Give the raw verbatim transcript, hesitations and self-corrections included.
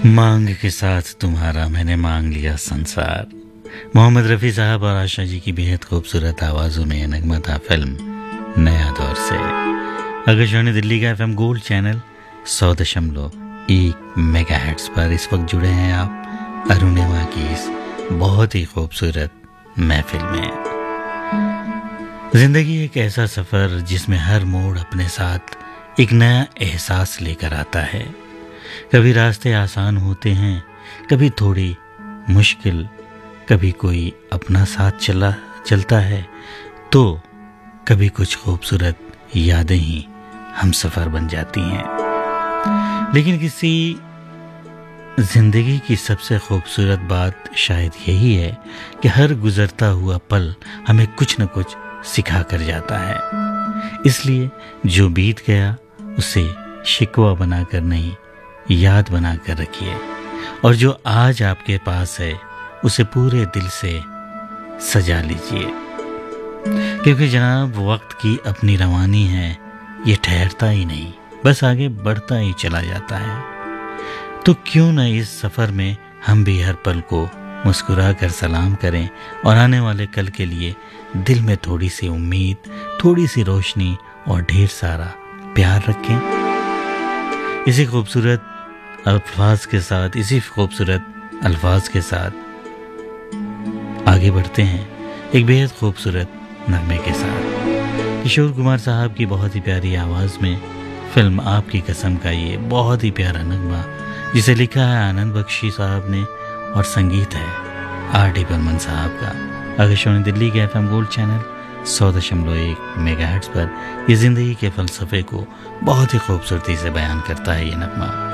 मांग के साथ तुम्हारा मैंने मांग लिया संसार। मोहम्मद रफ़ी साहब और आशा जी की बेहद खूबसूरत आवाज़ों में नगमा था फिल्म नया दौर से। आकाशवाणी दिल्ली का एफएम गोल्ड चैनल सौ दशमलव एक मेगा हर्ट्ज़ पर इस वक्त जुड़े हैं आप अरुणिमा की इस बहुत ही खूबसूरत महफिल में। जिंदगी एक ऐसा सफ़र जिसमें हर मोड़ अपने साथ एक नया एहसास लेकर आता है। कभी रास्ते आसान होते हैं, कभी थोड़ी मुश्किल, कभी कोई अपना साथ चला चलता है, तो कभी कुछ खूबसूरत यादें ही हम सफ़र बन जाती हैं। लेकिन किसी जिंदगी की सबसे खूबसूरत बात शायद यही है कि हर गुजरता हुआ पल हमें कुछ न कुछ सिखा कर जाता है। इसलिए जो बीत गया उसे शिकवा बनाकर नहीं, याद बनाकर रखिए, और जो आज आपके पास है उसे पूरे दिल से सजा लीजिए, क्योंकि जनाब वक्त की अपनी रवानी है, ये ठहरता ही नहीं, बस आगे बढ़ता ही चला जाता है। तो क्यों न इस सफ़र में हम भी हर पल को मुस्कुरा कर सलाम करें और आने वाले कल के लिए दिल में थोड़ी सी उम्मीद, थोड़ी सी रोशनी और ढेर सारा प्यार रखें। इसी खूबसूरत अल्फाज के साथ इसी खूबसूरत अल्फाज के साथ आगे बढ़ते हैं एक बेहद खूबसूरत नगमे के साथ। किशोर कुमार साहब की बहुत ही प्यारी आवाज़ में फिल्म आपकी कसम का ये बहुत ही प्यारा नगमा, जिसे लिखा है आनंद बख्शी साहब ने और संगीत है आर डी बर्मन साहब का। आकाशवाणी दिल्ली के एफएम गोल्ड चैनल सौ दशमलव एक मेगा हर्ट्ज़ पर ये ज़िंदगी के फ़लसफ़े को बहुत ही खूबसूरती से बयान करता है ये नगमा।